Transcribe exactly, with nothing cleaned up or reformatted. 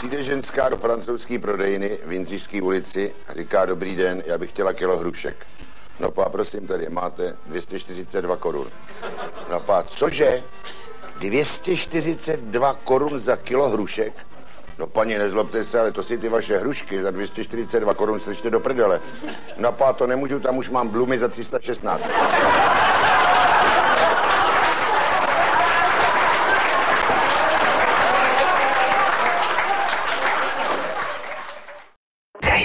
Přijde ženská do francouzské prodejny v Jindřišské ulici a říká, dobrý den, já bych chtěla kilo hrušek. No pá, prosím, tady máte dvě stě čtyřicet dva korun. No pá, cože? dvě stě čtyřicet dva korun za kilo hrušek? No paní, nezlobte se, ale to si ty vaše hrušky za dvě stě čtyřicet dva korun strčte do prdele. No pá, to nemůžu, tam už mám blumy za tři sta šestnáct.